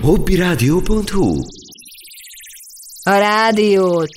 Hobbyradio.hu. A rádiót.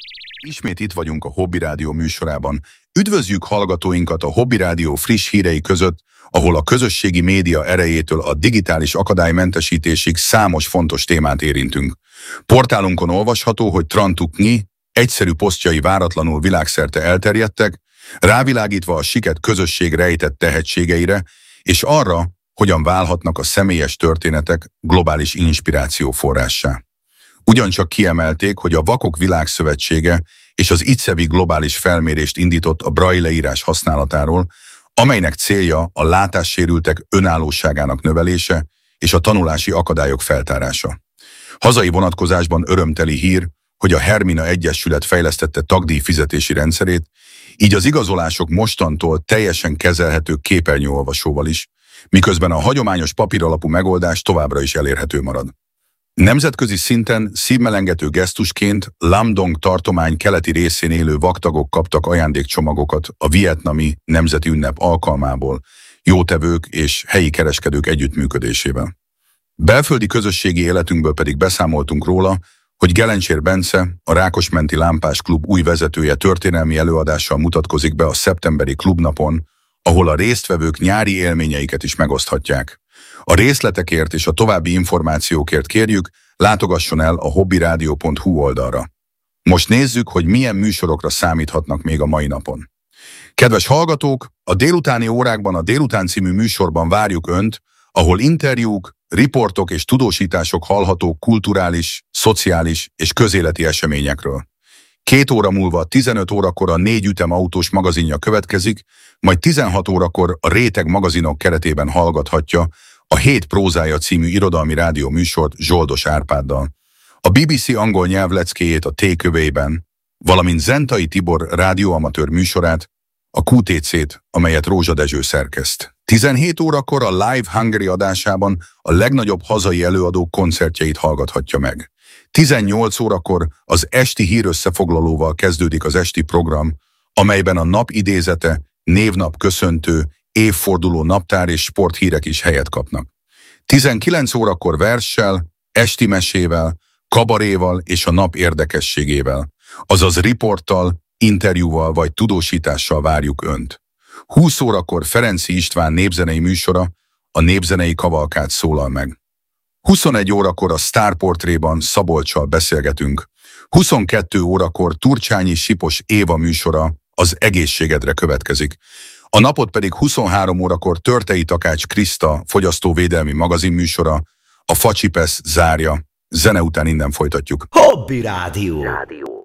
Ismét itt vagyunk a Hobby Rádió műsorában. Üdvözljük hallgatóinkat a Hobby Rádió friss hírei között, ahol a közösségi média erejétől a digitális akadálymentesítésig számos fontos témát érintünk. Portálunkon olvasható, hogy Tran Tuk Nyi egyszerű posztjai váratlanul világszerte elterjedtek, rávilágítva a siket közösség rejtett tehetségeire, és arra, hogyan válhatnak a személyes történetek globális inspiráció forrássá. Ugyancsak kiemelték, hogy a Vakok Világszövetsége és az ICEVI globális felmérést indított a Braille írás használatáról, amelynek célja a látássérültek önállóságának növelése és a tanulási akadályok feltárása. Hazai vonatkozásban örömteli hír, hogy a Hermina Egyesület fejlesztette tagdíj fizetési rendszerét, így az igazolások mostantól teljesen kezelhető képernyőolvasóval is, miközben a hagyományos papíralapú megoldás továbbra is elérhető marad. Nemzetközi szinten szívmelengető gesztusként Lamdong tartomány keleti részén élő vaktagok kaptak ajándékcsomagokat a vietnami nemzeti ünnep alkalmából, jótevők és helyi kereskedők együttműködésével. Belföldi közösségi életünkből pedig beszámoltunk róla, hogy Gelencsér Bence, a Rákosmenti Lámpás Klub új vezetője történelmi előadással mutatkozik be a szeptemberi klubnapon, ahol a résztvevők nyári élményeiket is megoszthatják. A részletekért és a további információkért kérjük, látogasson el a hobbyradio.hu oldalra. Most nézzük, hogy milyen műsorokra számíthatnak még a mai napon. Kedves hallgatók, a délutáni órákban a Délután című műsorban várjuk Önt, ahol interjúk, riportok és tudósítások hallhatók kulturális, szociális és közéleti eseményekről. 2 óra múlva 15 órakor a 4 Ütem autós magazinja következik, majd 16 órakor a Réteg magazinok keretében hallgathatja a 7 prózája című irodalmi rádió műsort Zsoldos Árpáddal. A BBC angol nyelv leckéjét a T-kövében, valamint Zentai Tibor rádióamatőr műsorát, a QTC-t, amelyet Rózsa Dezső szerkeszt. 17 órakor a Live Hungary adásában a legnagyobb hazai előadók koncertjeit hallgathatja meg. 18 órakor az esti hírösszefoglalóval kezdődik az esti program, amelyben a nap idézete, névnap köszöntő, évforduló naptár és sporthírek is helyet kapnak. 19 órakor verssel, esti mesével, kabaréval és a nap érdekességével, azaz riporttal, interjúval vagy tudósítással várjuk Önt. 20 órakor Ferenczy István népzenei műsora, a Népzenei Kavalkád szólal meg. 21 órakor a Sztárportréban Szabolccsal beszélgetünk. 22 órakor Turcsányi Sipos Éva műsora, az Egészségedre következik. A napot pedig 23 órakor Törtei Takács Kriszta fogyasztóvédelmi magazin műsora, a Facsipesz zárja. Zene után innen folytatjuk. Hobby Rádió.